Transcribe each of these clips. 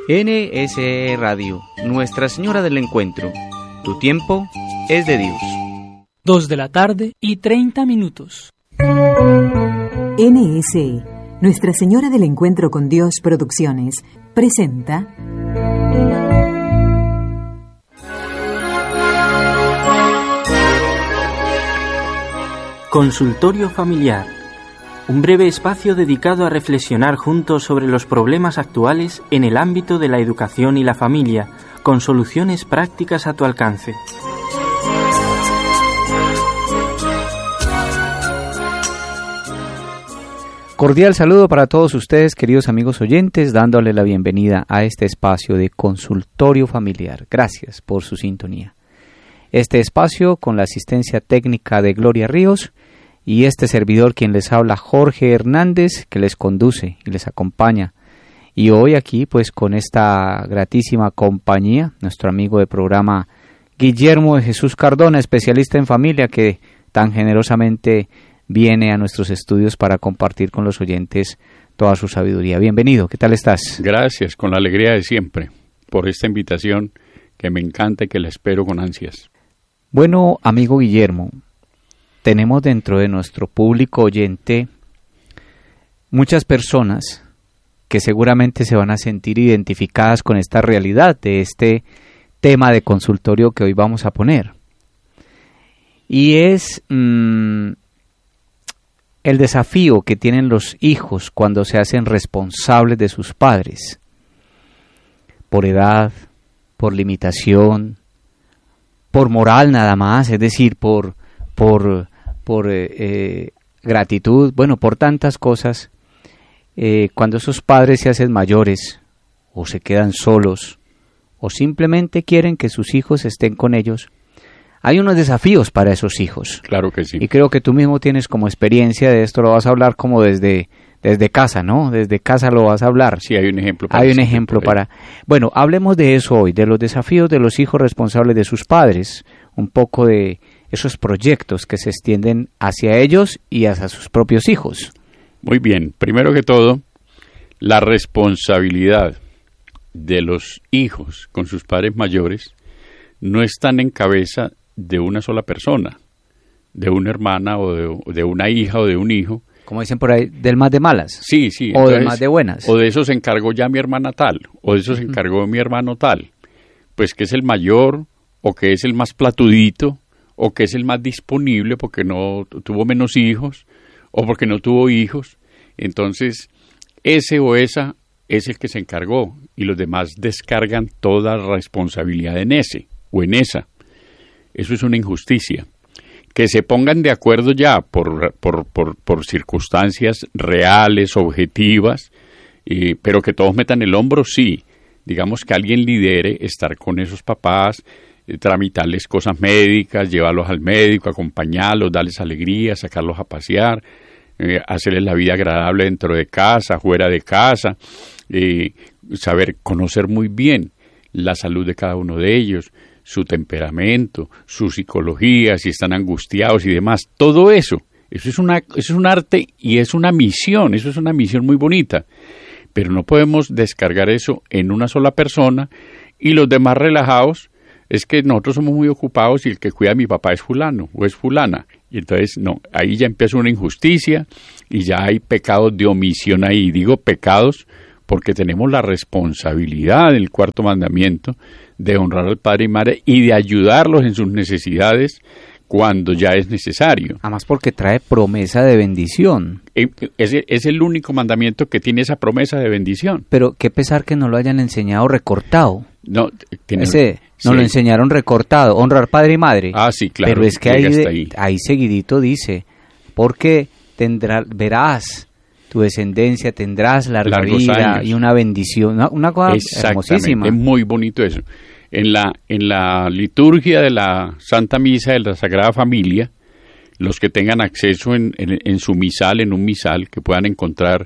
NSE Radio, Nuestra Señora del Encuentro. Tu tiempo es de Dios. 2:30 p.m. NSE, Nuestra Señora del Encuentro con Dios Producciones, presenta Consultorio Familiar, un breve espacio dedicado a reflexionar juntos sobre los problemas actuales en el ámbito de la educación y la familia, con soluciones prácticas a tu alcance. Cordial saludo para todos ustedes, queridos amigos oyentes, dándole la bienvenida a este espacio de Consultorio Familiar. Gracias por su sintonía. Este espacio con la asistencia técnica de Gloria Ríos y este servidor quien les habla, Jorge Hernández, que les conduce y les acompaña. Y hoy aquí pues con esta gratísima compañía, nuestro amigo de programa Guillermo de Jesús Cardona, especialista en familia, que tan generosamente viene a nuestros estudios para compartir con los oyentes toda su sabiduría. Bienvenido, ¿qué tal estás? Gracias, con la alegría de siempre, por esta invitación que me encanta y que la espero con ansias. Bueno, amigo Guillermo, tenemos dentro de nuestro público oyente muchas personas que seguramente se van a sentir identificadas con esta realidad de este tema de consultorio que hoy vamos a poner. Y es el desafío que tienen los hijos cuando se hacen responsables de sus padres, por edad, por limitación, por moral nada más, es decir, por gratitud, bueno, por tantas cosas. Cuando esos padres se hacen mayores o se quedan solos o simplemente quieren que sus hijos estén con ellos, hay unos desafíos para esos hijos. Claro que sí. Y creo que tú mismo tienes como experiencia de esto, lo vas a hablar como desde casa, ¿no? Desde casa lo vas a hablar. Sí, hay un ejemplo. Hay un ejemplo para... Bueno, hablemos de eso hoy, de los desafíos de los hijos responsables de sus padres, un poco de esos proyectos que se extienden hacia ellos y hacia sus propios hijos. Muy bien. Primero que todo, la responsabilidad de los hijos con sus padres mayores no están en cabeza de una sola persona, de una hermana o de una hija o de un hijo. Como dicen por ahí, del más de malas. Sí, sí. O del más de buenas. O de eso se encargó ya mi hermana tal, o de eso se encargó mi hermano tal. Pues que es el mayor, o que es el más platudito, o que es el más disponible porque no tuvo menos hijos, o porque no tuvo hijos. Entonces, ese o esa es el que se encargó, y los demás descargan toda responsabilidad en ese o en esa. Eso es una injusticia. Que se pongan de acuerdo ya por circunstancias reales, objetivas, pero que todos metan el hombro, sí. Digamos que alguien lidere estar con esos papás, tramitarles cosas médicas, llevarlos al médico, acompañarlos, darles alegría, sacarlos a pasear, hacerles la vida agradable dentro de casa, fuera de casa, saber conocer muy bien la salud de cada uno de ellos, su temperamento, su psicología, si están angustiados y demás. Todo eso es un arte y es una misión, eso es una misión muy bonita. Pero no podemos descargar eso en una sola persona y los demás relajados. Es que nosotros somos muy ocupados y el que cuida a mi papá es fulano o es fulana. Y entonces, no, ahí ya empieza una injusticia y ya hay pecados de omisión ahí. Digo pecados porque tenemos la responsabilidad del cuarto mandamiento de honrar al padre y madre y de ayudarlos en sus necesidades cuando ya es necesario. Además porque trae promesa de bendición. Es el único mandamiento que tiene esa promesa de bendición. Pero qué pesar que no lo hayan enseñado recortado. No, lo enseñaron recortado, honrar padre y madre. Ah, sí, claro. Pero es que ahí seguidito dice, porque verás tu descendencia, tendrás larga vida y una bendición, una cosa hermosísima. Es muy bonito eso. En la liturgia de la Santa Misa de la Sagrada Familia, los que tengan acceso en su misal, en un misal, que puedan encontrar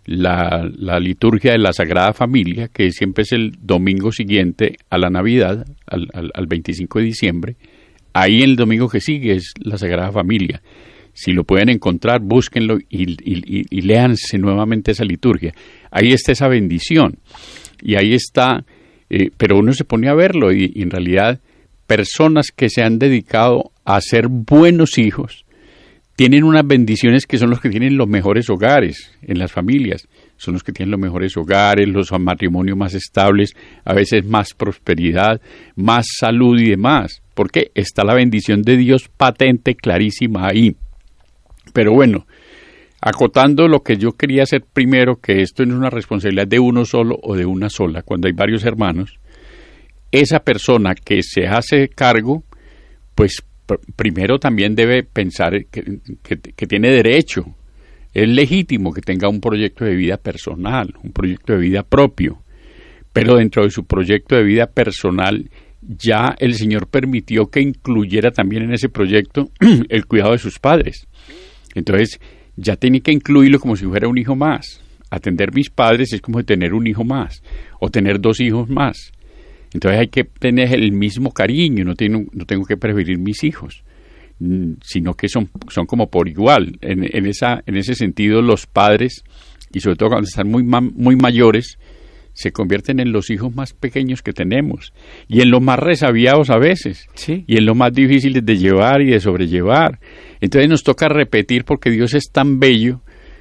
la liturgia de la Sagrada Familia, que siempre es el domingo siguiente a la Navidad, al 25 de diciembre, ahí el domingo que sigue es la Sagrada Familia. Si lo pueden encontrar, búsquenlo y léanse nuevamente esa liturgia. Ahí está esa bendición. Y ahí está, pero uno se pone a verlo y en realidad personas que se han dedicado a ser buenos hijos tienen unas bendiciones que son los que tienen los mejores hogares en las familias, son los que tienen los mejores hogares, los matrimonios más estables, a veces más prosperidad, más salud y demás, porque está la bendición de Dios patente, clarísima ahí. Pero bueno, acotando lo que yo quería hacer primero, que esto no es una responsabilidad de uno solo o de una sola, cuando hay varios hermanos, esa persona que se hace cargo, pues primero también debe pensar que tiene derecho, es legítimo que tenga un proyecto de vida personal, un proyecto de vida propio, pero dentro de su proyecto de vida personal ya el Señor permitió que incluyera también en ese proyecto el cuidado de sus padres. Entonces ya tiene que incluirlo como si fuera un hijo más. Atender mis padres es como tener un hijo más o tener 2 hijos más. Entonces hay que tener el mismo cariño, no tengo que preferir mis hijos, sino que son como por igual. En ese sentido, los padres, y sobre todo cuando están muy mayores, se convierten en los hijos más pequeños que tenemos, y en los más resabiados a veces, sí, y en los más difíciles de llevar y de sobrellevar. Entonces nos toca repetir, porque Dios es tan bello,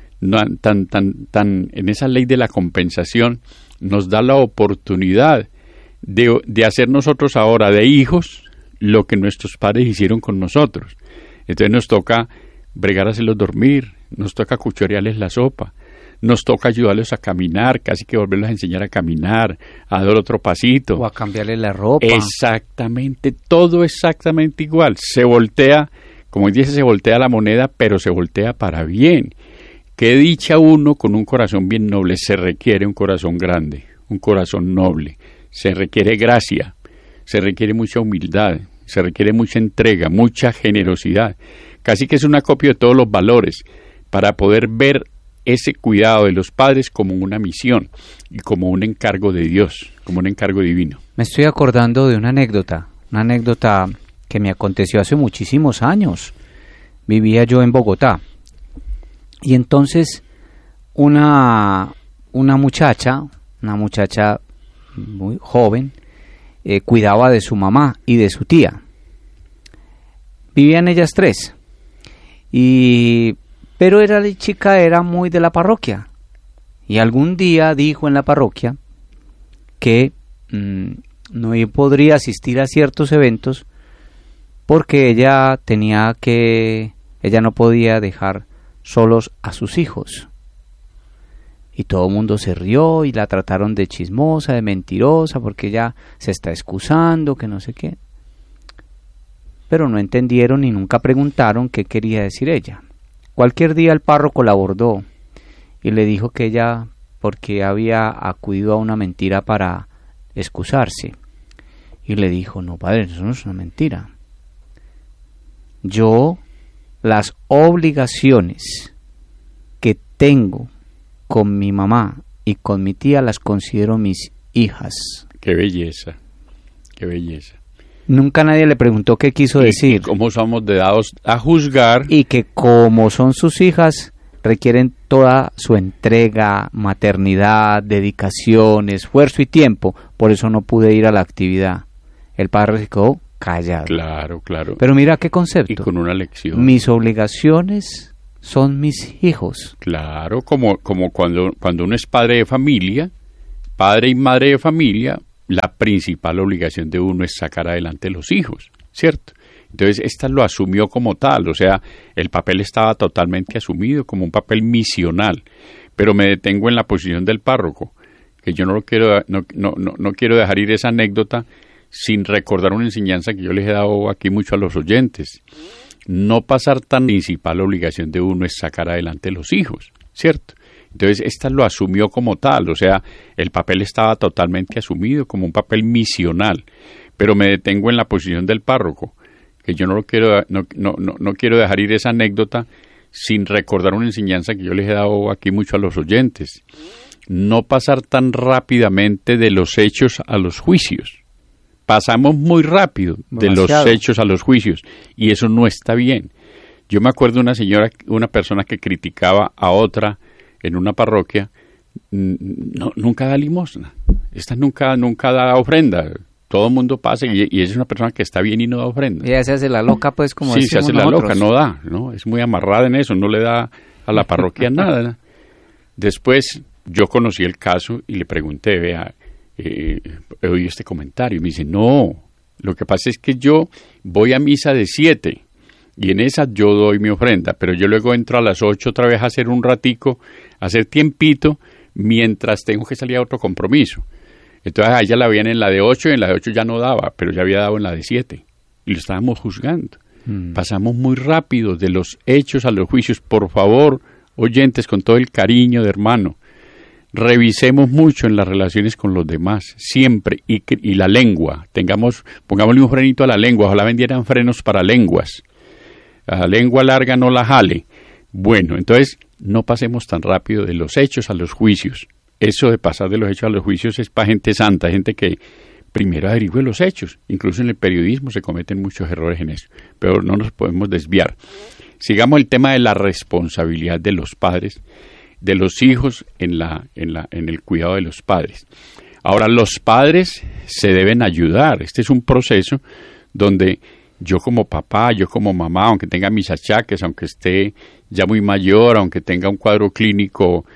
tan en esa ley de la compensación, nos da la oportunidad de hacer nosotros ahora de hijos lo que nuestros padres hicieron con nosotros. Entonces nos toca bregar a hacerlos dormir, nos toca cuchorearles la sopa, nos toca ayudarlos a caminar, casi que volverlos a enseñar a caminar, a dar otro pasito. O a cambiarle la ropa. Exactamente, todo exactamente igual. Se voltea, como dice, se voltea la moneda, pero se voltea para bien. Qué dicha uno con un corazón bien noble. Se requiere un corazón grande, un corazón noble. Se requiere gracia, se requiere mucha humildad, se requiere mucha entrega, mucha generosidad. Casi que es una copia de todos los valores para poder ver ese cuidado de los padres como una misión y como un encargo de Dios, como un encargo divino. Me estoy acordando de una anécdota que me aconteció hace muchísimos años. Vivía yo en Bogotá y entonces una muchacha muy joven, cuidaba de su mamá y de su tía. Vivían ellas 3. Pero la chica era muy de la parroquia. Y algún día dijo en la parroquia que no podría asistir a ciertos eventos porque ella no podía dejar solos a sus hijos. Y todo el mundo se rió y la trataron de chismosa, de mentirosa, porque ella se está excusando, que no sé qué. Pero no entendieron y nunca preguntaron qué quería decir ella. Cualquier día el párroco la abordó y le dijo que ella, porque había acudido a una mentira para excusarse. Y le dijo, no, padre, eso no es una mentira. Yo, las obligaciones que tengo con mi mamá y con mi tía las considero mis hijas. Qué belleza, qué belleza. Nunca nadie le preguntó qué quiso decir. ¿Cómo somos dados a juzgar? Y que como son sus hijas, requieren toda su entrega, maternidad, dedicación, esfuerzo y tiempo. Por eso no pude ir a la actividad. El padre se quedó callado. Claro, claro. Pero mira qué concepto. Y con una lección. Mis obligaciones son mis hijos. Claro, como cuando uno es padre de familia, padre y madre de familia, la principal obligación de uno es sacar adelante los hijos, ¿cierto? Entonces, esta lo asumió como tal, o sea, el papel estaba totalmente asumido como un papel misional, pero me detengo en la posición del párroco, que yo no quiero dejar ir esa anécdota sin recordar una enseñanza que yo les he dado aquí mucho a los oyentes. No pasar tan principal obligación de uno es sacar adelante los hijos, ¿cierto? Entonces, esta lo asumió como tal, o sea, el papel estaba totalmente asumido como un papel misional, pero me detengo en la posición del párroco, que yo no quiero dejar ir esa anécdota sin recordar una enseñanza que yo les he dado aquí mucho a los oyentes. No pasar tan rápidamente de los hechos a los juicios. Pasamos muy rápido de los hechos a los juicios, y eso no está bien. Yo me acuerdo de una persona que criticaba a otra en una parroquia nunca da limosna. Esta nunca da ofrenda. Todo el mundo pasa y es una persona que está bien y no da ofrenda. Ella se hace la loca, pues, como sí, decimos se hace nosotros. la loca, no da, ¿no? Es muy amarrada en eso, no le da a la parroquia nada, ¿no? Después yo conocí el caso y le pregunté, vea, he oído este comentario. Y me dice, no, lo que pasa es que yo voy a misa de 7 y en esa yo doy mi ofrenda, pero yo luego entro a las 8 otra vez a hacer un ratico, a hacer tiempito, mientras tengo que salir a otro compromiso. Entonces a ella la veían en la de 8 y en la de 8 ya no daba, pero ya había dado en la de 7 y lo estábamos juzgando. Pasamos muy rápido de los hechos a los juicios. Por favor, oyentes, con todo el cariño de hermano, revisemos mucho en las relaciones con los demás, siempre, y la lengua, pongámosle un frenito a la lengua, ojalá vendieran frenos para lenguas, a la lengua larga no la jale. Bueno, entonces no pasemos tan rápido de los hechos a los juicios. Eso de pasar de los hechos a los juicios es para gente santa, gente que primero averigüe los hechos. Incluso en el periodismo se cometen muchos errores en eso, pero no nos podemos desviar. Sigamos el tema de la responsabilidad de los padres, de los hijos en el cuidado de los padres. Ahora, los padres se deben ayudar. Este es un proceso donde yo como papá, yo como mamá, aunque tenga mis achaques, aunque esté ya muy mayor, aunque tenga un cuadro clínico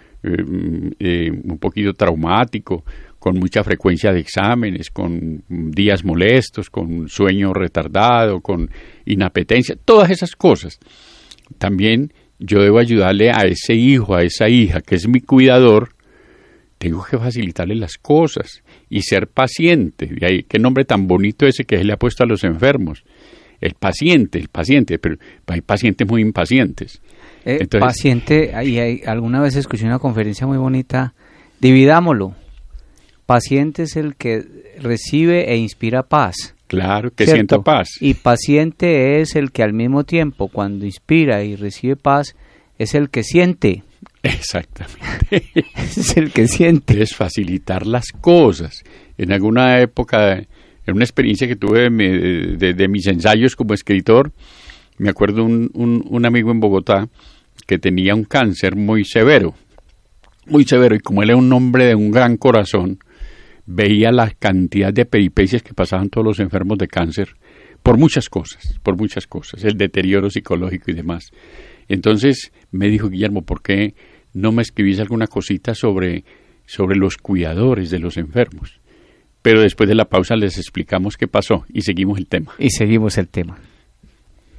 un poquito traumático, con mucha frecuencia de exámenes, con días molestos, con sueño retardado, con inapetencia, todas esas cosas. También yo debo ayudarle a ese hijo, a esa hija, que es mi cuidador. Tengo que facilitarle las cosas y ser paciente. De ahí, qué nombre tan bonito ese que se le ha puesto a los enfermos. El paciente, pero hay pacientes muy impacientes. Entonces, paciente, alguna vez escuché una conferencia muy bonita, dividámoslo. Paciente es el que recibe e inspira paz. Claro, que ¿cierto? sienta paz. Y paciente es el que al mismo tiempo, cuando inspira y recibe paz, es el que siente. Exactamente. Es el que siente. Es facilitar las cosas. En alguna época, en una experiencia que tuve de mis ensayos como escritor, me acuerdo un amigo en Bogotá que tenía un cáncer muy severo, y como él era un hombre de un gran corazón, veía la cantidad de peripecias que pasaban todos los enfermos de cáncer por muchas cosas, el deterioro psicológico y demás. Entonces me dijo, Guillermo, ¿por qué no me escribís alguna cosita sobre los cuidadores de los enfermos? Pero después de la pausa les explicamos qué pasó y seguimos el tema.